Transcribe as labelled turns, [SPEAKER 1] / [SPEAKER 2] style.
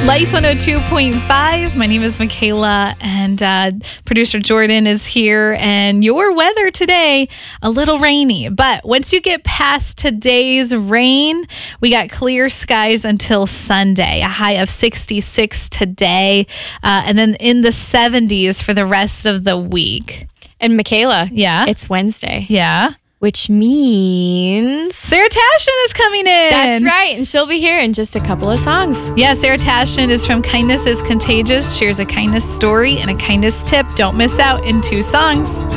[SPEAKER 1] Life 102.5. My name is Michaela, and producer Jordan is here. And your weather today, a little rainy. But once you get past today's rain, we got clear skies until Sunday. A high of 66 today, and then in the 70s for the rest of the week.
[SPEAKER 2] And Michaela,
[SPEAKER 1] Yeah?
[SPEAKER 2] it's Wednesday,
[SPEAKER 1] Yeah.
[SPEAKER 2] which means
[SPEAKER 1] Sarah Tashin is coming in.
[SPEAKER 2] that's right, and she'll be here in just a couple of songs.
[SPEAKER 1] Yeah, Sarah Tashin is from Kindness is Contagious, shares a kindness story and a kindness tip. Don't miss out in 2 songs.